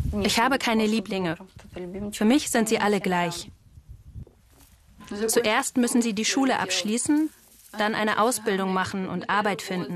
Ich habe keine Lieblinge. Für mich sind sie alle gleich. Zuerst müssen sie die Schule abschließen, dann eine Ausbildung machen und Arbeit finden.